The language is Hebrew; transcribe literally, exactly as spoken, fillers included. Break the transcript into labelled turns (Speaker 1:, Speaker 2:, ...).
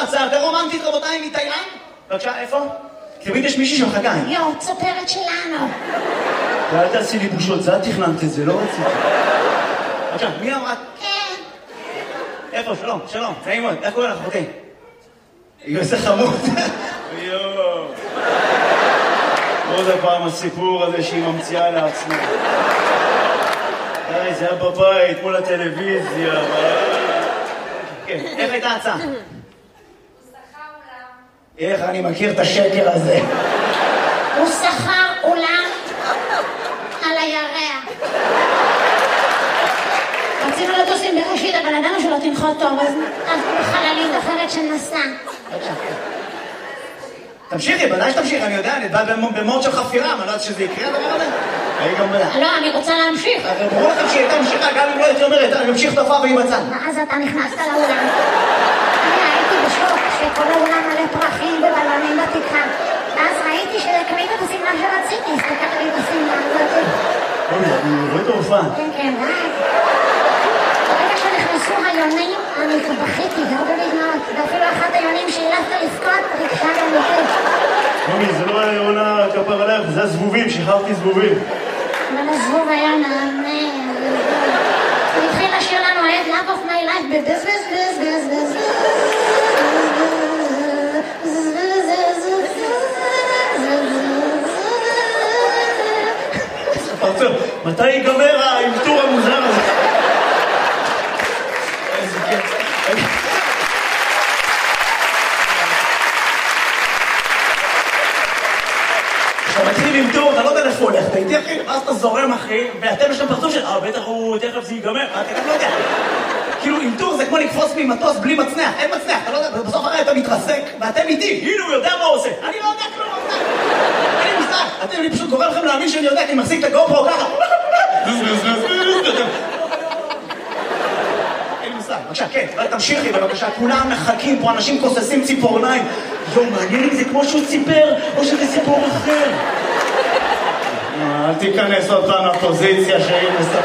Speaker 1: הצעה יותר רומנטית, רבותיי, מתאילנד? בבקשה, איפה? תמיד יש מישהי שמחכה.
Speaker 2: יו, צופרת שלנו.
Speaker 1: ואל תעשי לי בושות, זה את תכננת את זה, לא רציתי. בבקשה, מי אמרת?
Speaker 2: כן.
Speaker 1: איפה? שלום, שלום, נעים מאוד, איך קוראים לך, אחותי? איזה חמוד. יואו. עוד הפעם הסיפור הזה שהיא ממציאה לעצמה. די, זה היה בבית, מול הטלוויזיה. כן, איך הייתה ההצעה?
Speaker 2: הוא שכר אולם.
Speaker 1: איך אני מכיר את השקר הזה?
Speaker 2: הוא שכר אולם על הירח. רצינו לטוס עם בראשית, אבל ידענו שלא תנחות טוב, אז בחללית אחרת שנסע.
Speaker 1: תמשיכי, בוודאי שתמשיכי, אני יודע, אני בא במוד של חפירה, אני לא יודעת שזה יקרה הדבר הזה.
Speaker 2: לא, אני רוצה להמשיך.
Speaker 1: הרי ברור לכם שהיא הייתה ממשיכה, גם אם לא הייתי אומרת, אני ממשיך תופעה והיא בצד.
Speaker 2: ואז אתה נכנסת לאולם. אני הייתי בשוק שכל האולם מלא פרחים ובלונים בתקרה. ואז ראיתי שקנית את השמלה שרציתי, הסתכלתי את השמלה הזאת.
Speaker 1: אוי, אני רואה את ההופעה.
Speaker 2: כן, כן, ואז. ברגע שנכנסו היונים, אני בכיתי, גרדו לי דמעות. ואפילו אחת היונים שהילפת לבכות, ריגשה גם אותי.
Speaker 1: מומי, זה לא היה יונה כפר עליך, זה הזבובים, שחררתי זבובים.
Speaker 2: אבל הזבוב היה נענה. הוא התחיל לשיר לנו את Love of my life בבז בז בז בז בז
Speaker 1: פרצוף, מתי ייגמר האלתור המוזר הזה? איזה כיף. כשאתה מתחיל עם טור, אתה לא יודע איפה הולך, אתה איתי אחי, ואז אתה זורם אחי, ואתם יש להם פרצוף של, אה, בטח הוא, תכף זה ייגמר, אתה גם לא יודע. כאילו, עם טור זה כמו לקפוץ ממטוס בלי מצנח, אין מצנח, אתה לא יודע, בסוף הרי אתה מתרסק, ואתם איתי, הנה הוא יודע מה הוא עושה. אני לא יודע כלום, אני מושג, אתם, אני פשוט קורא לכם להאמין שאני יודע, כי אני מחזיק את הגופרו ככה. אין מושג, בבקשה, כן, תמשיכי בבקשה, כולם מחכים פה, אנשים כוססים ציפורניים. יום, מעניין אם זה כמו שהוא ציפר, או שזה סיפור אחר. אל תיכנס עוד פעם לפוזיציה שהיא מספרת.